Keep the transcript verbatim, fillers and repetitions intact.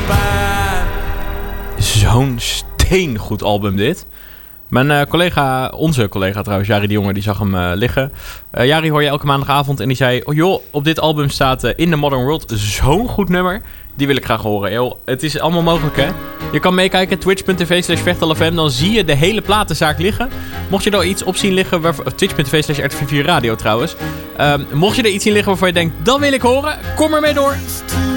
Zo'n steengoed album dit. Mijn uh, collega, onze collega trouwens, Jari de Jonge, die zag hem uh, liggen. Uh, Jari hoor je elke maandagavond en die zei... Oh joh, op dit album staat uh, In the Modern World zo'n goed nummer. Die wil ik graag horen. Yo, het is allemaal mogelijk, hè? Je kan meekijken, twitch.tv slash vechtalfm. Dan zie je de hele platenzaak liggen. Mocht je er iets op zien liggen... Waarvoor, twitch.tv slash R T V vier Radio trouwens. Uh, mocht je er iets zien liggen waarvan je denkt... Dat wil ik horen, kom ermee door.